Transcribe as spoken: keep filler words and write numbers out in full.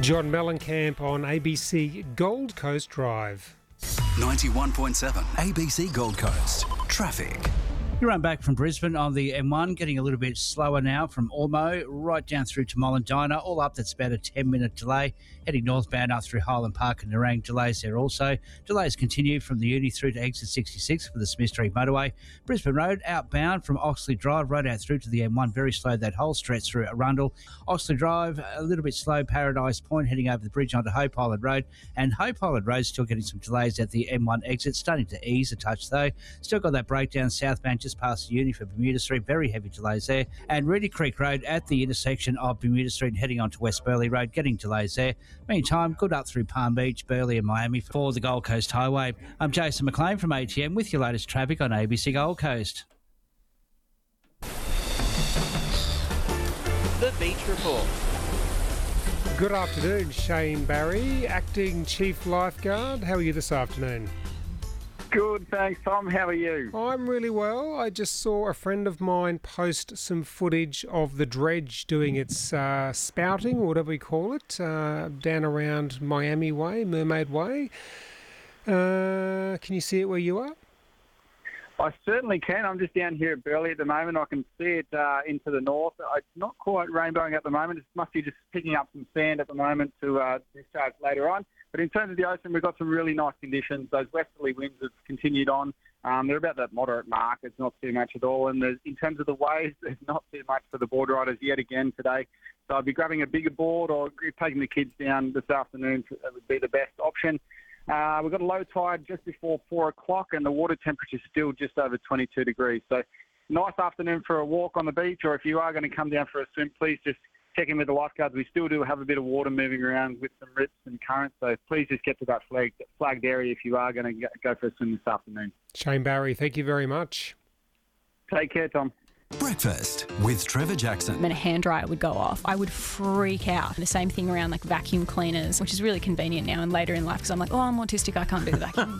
John Mellencamp on A B C Gold Coast Drive. ninety-one point seven A B C Gold Coast. Traffic. You run back from Brisbane on the M one, getting a little bit slower now from Ormo right down through to Mollendina. All up, that's about a ten-minute delay. Heading northbound up through Highland Park and Nerang, delays there also. Delays continue from the Uni through to exit sixty-six for the Smith Street motorway. Brisbane Road outbound from Oxley Drive right out through to the M one. Very slow that whole stretch through Arundel. Oxley Drive a little bit slow. Paradise Point heading over the bridge onto Hope Island Road. And Hope Island Road still getting some delays at the M one exit. Starting to ease a touch though. Still got that breakdown southbound just past the Uni for Bermuda Street. Very heavy delays there. And Reedy Creek Road at the intersection of Bermuda Street heading on to West Burleigh Road. Getting delays there. Meantime, good up through Palm Beach, Burleigh and Miami for the Gold Coast Highway. I'm Jason McLean from A T M with your latest traffic on A B C Gold Coast. The Beach Report. Good afternoon, Shane Barry, Acting Chief Lifeguard. How are you this afternoon? Good, thanks, Tom. How are you? I'm really well. I just saw a friend of mine post some footage of the dredge doing its uh, spouting, or whatever we call it, uh, down around Miami Way, Mermaid Way. Uh, can you see it where you are? I certainly can. I'm just down here at Burleigh at the moment. I can see it uh, into the north. It's not quite rainbowing at the moment. It must be just picking up some sand at the moment to uh, discharge later on. But in terms of the ocean, we've got some really nice conditions. Those westerly winds have continued on. Um, they're about that moderate mark. It's not too much at all. And in terms of the waves, there's not too much for the board riders yet again today. So I'd be grabbing a bigger board or taking the kids down this afternoon. That would be the best option. Uh, we've got a low tide just before four o'clock and the water temperature is still just over twenty-two degrees. So nice afternoon for a walk on the beach, or if you are going to come down for a swim, please just check in with the lifeguards. We still do have a bit of water moving around with some rips and currents, so please just get to that flagged, flagged area if you are going to go for a swim this afternoon. Shane Barry, thank you very much. Take care, Tom. Breakfast with Trevor Jackson. When a hand dryer would go off, I would freak out. The same thing around like vacuum cleaners, which is really convenient now and later in life because I'm like, oh, I'm autistic, I can't do the vacuum.